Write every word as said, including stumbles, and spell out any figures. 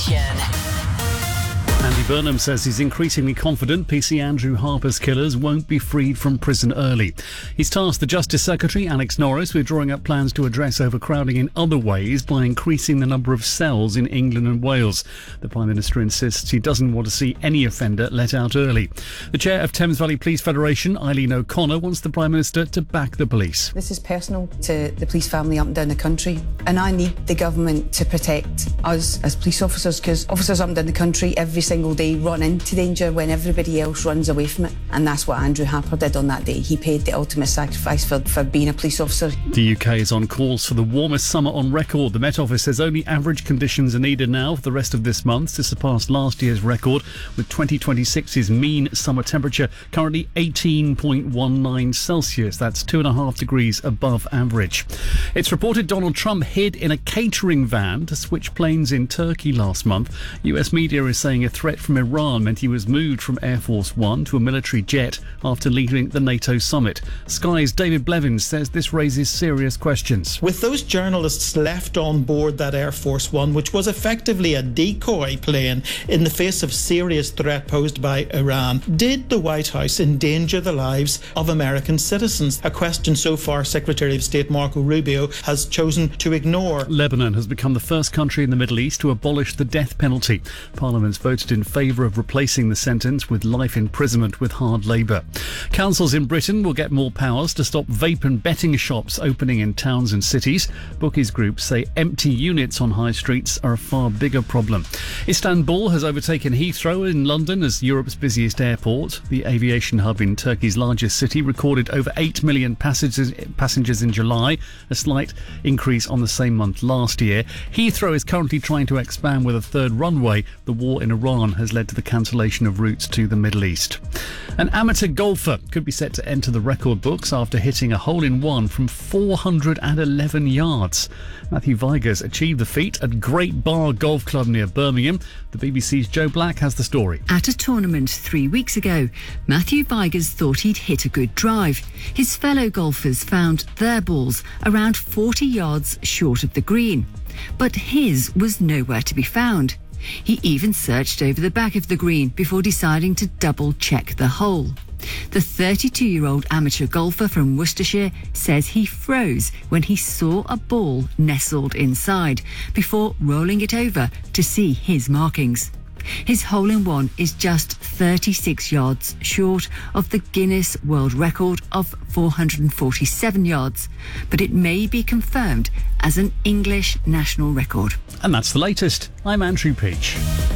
Andy Burnham says he's increasingly confident P C Andrew Harper's killers won't be freed from prison early. He's tasked the Justice Secretary, Alex Norris, with drawing up plans to address overcrowding in other ways by increasing the number of cells in England and Wales. The Prime Minister insists he doesn't want to see any offender let out early. The chair of Thames Valley Police Federation, Eileen O'Connor, wants the Prime Minister to back the police. This is personal to the police family up and down the country, and I need the government to protect us as police officers, because officers up and down the country every single day run into danger when everybody else runs away from it, and that's what Andrew Harper did on that day. He paid the ultimate sacrifice for, for being a police officer. The U K is on course for the warmest summer on record. The Met Office says only average conditions are needed now for the rest of this month to surpass last year's record, with twenty twenty-six's mean summer temperature currently eighteen point one nine Celsius. That's two and a half degrees above average. It's reported Donald Trump hid in a catering van to switch planes in Turkey last month. U S media is saying a threat from Iran meant he was moved from Air Force One to a military jet after leaving the NATO summit. Sky's David Blevins says this raises serious questions. With those journalists left on board that Air Force One, which was effectively a decoy plane in the face of serious threat posed by Iran, did the White House endanger the lives of American citizens? A question so far Secretary of State Marco Rubio has chosen to ignore. Lebanon has become the first country in the Middle East to abolish the death penalty. Parliament's voted in favour of replacing the sentence with life imprisonment with hard labour. Councils in Britain will get more powers to stop vape and betting shops opening in towns and cities. Bookies groups say empty units on high streets are a far bigger problem. Istanbul has overtaken Heathrow in London as Europe's busiest airport. The aviation hub in Turkey's largest city recorded over eight million passengers, passengers in July, a slight increase on the same month last year. Heathrow is currently trying to expand with a third runway. The war in Iran has led to the cancellation of routes to the Middle East. An amateur golfer could be set to enter the record books after hitting a hole-in-one from four hundred eleven yards. Matthew Vigers achieved the feat at Great Bar Golf Club near Birmingham. The B B C's Joe Black has the story. At a tournament three weeks ago, Matthew Vigers thought he'd hit a good drive. His fellow golfers found their balls around forty yards short of the green, but his was nowhere to be found. He even searched over the back of the green before deciding to double-check the hole. The thirty-two-year-old amateur golfer from Worcestershire says he froze when he saw a ball nestled inside before rolling it over to see his markings. His hole-in-one is just thirty-six yards short of the Guinness World Record of four hundred forty-seven yards, but it may be confirmed as an English national record. And that's the latest. I'm Andrew Peach.